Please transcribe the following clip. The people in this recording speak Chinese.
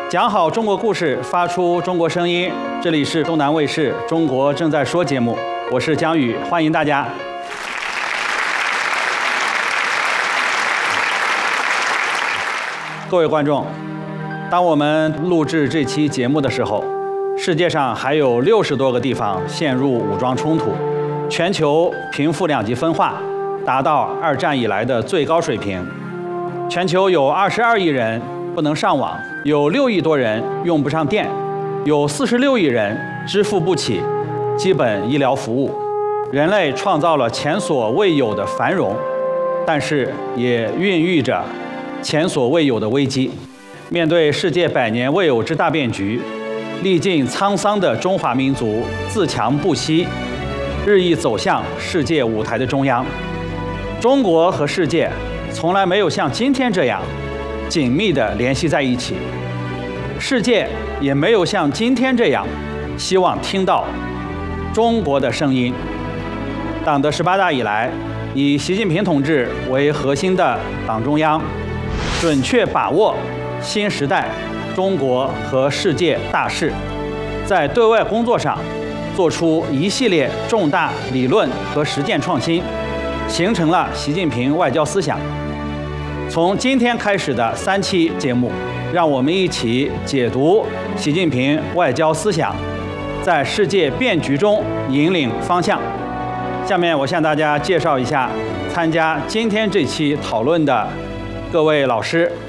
讲好中国故事，发出中国声音。这里是东南卫视《中国正在说》节目，我是姜宇，欢迎大家。各位观众，当我们录制这期节目的时候，世界上还有60多个地方陷入武装冲突，全球贫富两极分化达到2战以来的最高水平，全球有22亿人不能上网，有6亿多人用不上电，有46亿人支付不起基本医疗服务。人类创造了前所未有的繁荣，但是也孕育着前所未有的危机。面对世界100年未有之大变局，历尽沧桑的中华民族自强不息，日益走向世界舞台的中央。中国和世界从来没有像今天这样紧密地联系在一起，世界也没有像今天这样希望听到中国的声音。党的18大以来，以习近平同志为核心的党中央准确把握新时代中国和世界大势，在对外工作上做出一系列重大理论和实践创新，形成了习近平外交思想。从今天开始的3期节目，让我们一起解读习近平外交思想，在世界变局中引领方向。下面我向大家介绍一下参加今天这期讨论的各位老师。